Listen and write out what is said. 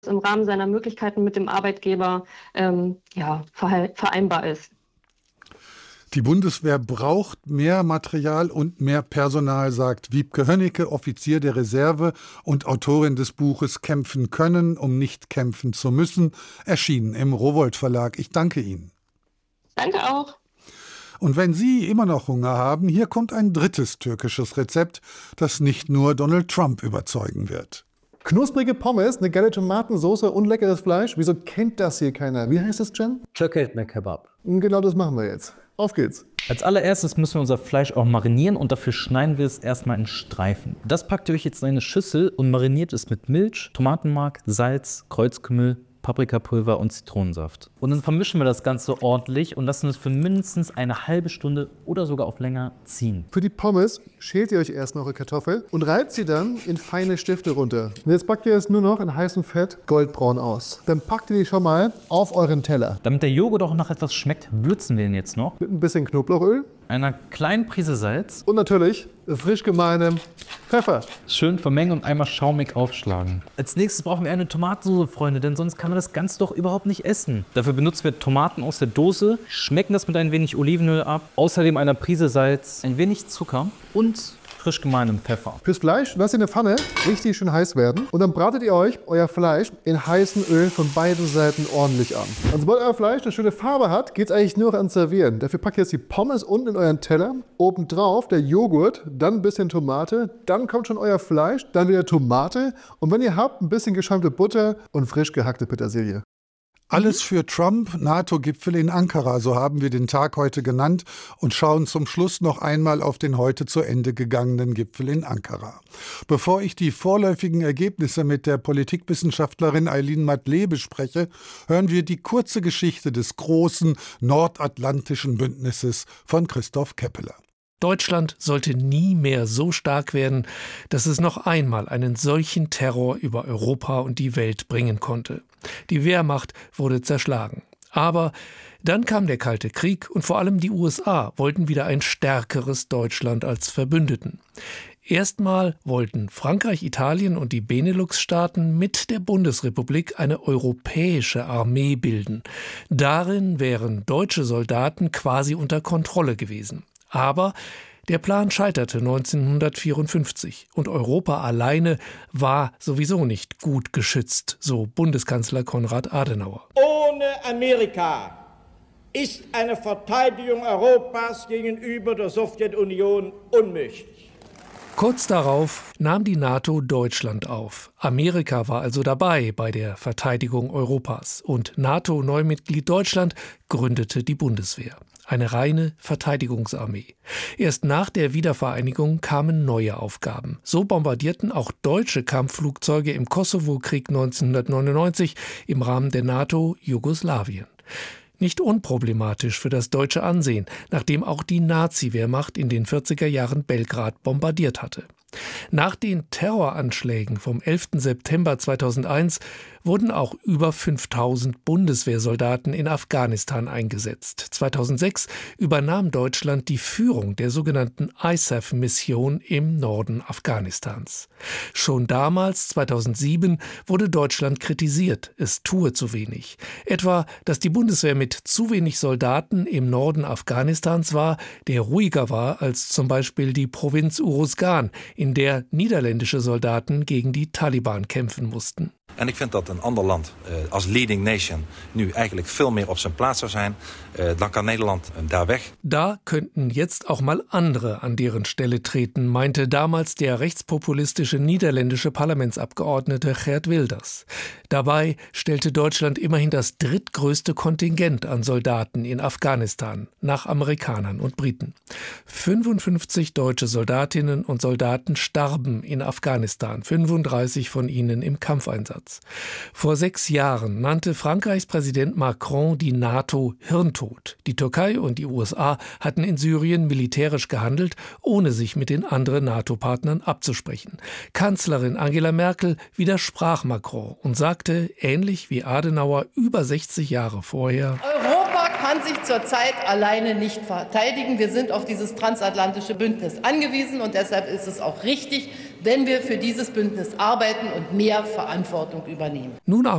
im Rahmen seiner Möglichkeiten mit dem Arbeitgeber vereinbar ist. Die Bundeswehr braucht mehr Material und mehr Personal, sagt Wiebke Hönnecke, Offizier der Reserve und Autorin des Buches Kämpfen können, um nicht kämpfen zu müssen, erschienen im Rowohlt Verlag. Ich danke Ihnen. Danke auch. Und wenn Sie immer noch Hunger haben, hier kommt ein drittes türkisches Rezept, das nicht nur Donald Trump überzeugen wird. Knusprige Pommes, eine geile Tomatensauce und leckeres Fleisch. Wieso kennt das hier keiner? Wie heißt das, Jen? Çökertme Kebab. Genau das machen wir jetzt. Auf geht's. Als allererstes müssen wir unser Fleisch auch marinieren und dafür schneiden wir es erstmal in Streifen. Das packt ihr euch jetzt in eine Schüssel und mariniert es mit Milch, Tomatenmark, Salz, Kreuzkümmel, Paprikapulver und Zitronensaft. Und dann vermischen wir das Ganze ordentlich und lassen es für mindestens eine halbe Stunde oder sogar auf länger ziehen. Für die Pommes schält ihr euch erst noch eure Kartoffel und reibt sie dann in feine Stifte runter. Und jetzt packt ihr es nur noch in heißem Fett goldbraun aus. Dann packt ihr die schon mal auf euren Teller. Damit der Joghurt auch noch etwas schmeckt, würzen wir ihn jetzt noch. Mit ein bisschen Knoblauchöl. Einer kleinen Prise Salz. Und natürlich frisch gemahlenem Pfeffer. Schön vermengen und einmal schaumig aufschlagen. Als nächstes brauchen wir eine Tomatensauce, Freunde, denn sonst kann man das Ganze doch überhaupt nicht essen. Dafür benutzen wir Tomaten aus der Dose, schmecken das mit ein wenig Olivenöl ab, außerdem einer Prise Salz, ein wenig Zucker und frisch gemahlenem Pfeffer. Fürs Fleisch lasst ihr in der Pfanne richtig schön heiß werden und dann bratet ihr euch euer Fleisch in heißem Öl von beiden Seiten ordentlich an. Und sobald euer Fleisch eine schöne Farbe hat, geht es eigentlich nur noch ans Servieren. Dafür packt ihr jetzt die Pommes unten in euren Teller, obendrauf der Joghurt, dann ein bisschen Tomate, dann kommt schon euer Fleisch, dann wieder Tomate und wenn ihr habt, ein bisschen geschäumte Butter und frisch gehackte Petersilie. Alles für Trump, NATO-Gipfel in Ankara, so haben wir den Tag heute genannt und schauen zum Schluss noch einmal auf den heute zu Ende gegangenen Gipfel in Ankara. Bevor ich die vorläufigen Ergebnisse mit der Politikwissenschaftlerin Eileen Matlé bespreche, hören wir die kurze Geschichte des großen nordatlantischen Bündnisses von Christoph Keppeler. Deutschland sollte nie mehr so stark werden, dass es noch einmal einen solchen Terror über Europa und die Welt bringen konnte. Die Wehrmacht wurde zerschlagen. Aber dann kam der Kalte Krieg und vor allem die USA wollten wieder ein stärkeres Deutschland als Verbündeten. Erstmal wollten Frankreich, Italien und die Benelux-Staaten mit der Bundesrepublik eine europäische Armee bilden. Darin wären deutsche Soldaten quasi unter Kontrolle gewesen. Aber der Plan scheiterte 1954 und Europa alleine war sowieso nicht gut geschützt, so Bundeskanzler Konrad Adenauer. Ohne Amerika ist eine Verteidigung Europas gegenüber der Sowjetunion unmöglich. Kurz darauf nahm die NATO Deutschland auf. Amerika war also dabei bei der Verteidigung Europas und NATO-Neumitglied Deutschland gründete die Bundeswehr. Eine reine Verteidigungsarmee. Erst nach der Wiedervereinigung kamen neue Aufgaben. So bombardierten auch deutsche Kampfflugzeuge im Kosovo-Krieg 1999 im Rahmen der NATO Jugoslawien. Nicht unproblematisch für das deutsche Ansehen, nachdem auch die Nazi-Wehrmacht in den 40er Jahren Belgrad bombardiert hatte. Nach den Terroranschlägen vom 11. September 2001 wurden auch über 5000 Bundeswehrsoldaten in Afghanistan eingesetzt. 2006 übernahm Deutschland die Führung der sogenannten ISAF-Mission im Norden Afghanistans. Schon damals, 2007, wurde Deutschland kritisiert, es tue zu wenig. Etwa, dass die Bundeswehr mit zu wenig Soldaten im Norden Afghanistans war, der ruhiger war als zum Beispiel die Provinz Uruzgan, in der niederländische Soldaten gegen die Taliban kämpfen mussten. En ik vind dat een ander land als leading nation nu eigenlijk veel meer op zijn plaats zou zijn. Dan kan Nederland daar weg. Da könnten jetzt auch mal andere an deren Stelle treten, meinte damals der rechtspopulistische niederländische Parlamentsabgeordnete Geert Wilders. Dabei stellte Deutschland immerhin das drittgrößte Kontingent an Soldaten in Afghanistan, nach Amerikanern und Briten. 55 deutsche Soldatinnen und Soldaten starben in Afghanistan, 35 von ihnen im Kampfeinsatz. Vor 6 Jahren nannte Frankreichs Präsident Macron die NATO Hirntod. Die Türkei und die USA hatten in Syrien militärisch gehandelt, ohne sich mit den anderen NATO-Partnern abzusprechen. Kanzlerin Angela Merkel widersprach Macron und sagte, ähnlich wie Adenauer über 60 Jahre vorher: Europa kann sich zurzeit alleine nicht verteidigen. Wir sind auf dieses transatlantische Bündnis angewiesen und deshalb ist es auch richtig, wenn wir für dieses Bündnis arbeiten und mehr Verantwortung übernehmen. Nun